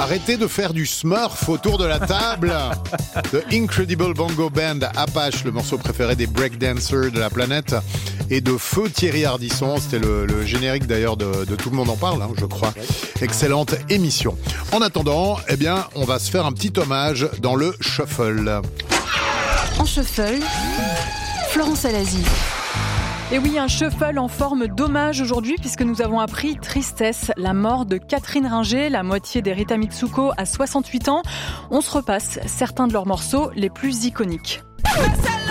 Arrêtez de faire du smurf autour de la table. The Incredible Bongo Band, Apache, le morceau préféré des breakdancers de la planète, et de Feu Thierry Ardisson. C'était le générique d'ailleurs de Tout le monde en parle, je crois. Excellente émission. En attendant, on va se faire un petit hommage dans le shuffle. En shuffle, Florence Alazi. Et oui, un shuffle en forme d'hommage aujourd'hui puisque nous avons appris tristesse, la mort de Catherine Ringer, la moitié des Rita Mitsuko à 68 ans. On se repasse certains de leurs morceaux les plus iconiques.